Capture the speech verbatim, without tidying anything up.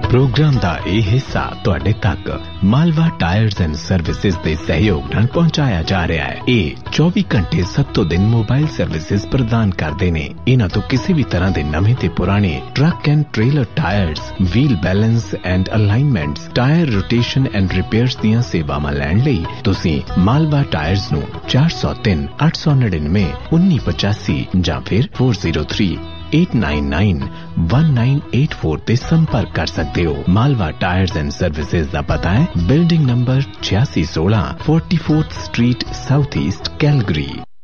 Programme दा ये हिस्सा तुहाडे तक मालवा टायर्स एंड सर्विसेज दे सहयोग नाल पहुंचाया जा रहा है। ये चौबीस घंटे सत्तो दिन मोबाइल सर्विसेज प्रदान करते ने। इन्हां तो किसी भी तरह के नवे ते पुराने truck and trailer tyres, wheel balance and alignments, tyre rotation and repairs दियां सेवावां लैण लई तुसीं मालवा टायर्स नूं चार सौ तीन अठ सौ नड़िनवे उन्नी पचासी जां फिर four zero three eight nine nine one nine eight four ते संपर्क कर सकते हो। मालवा टायर्स एंड सर्विसेज दा पता है बिल्डिंग नंबर छियासी सोलह forty fourth street south east Calgary.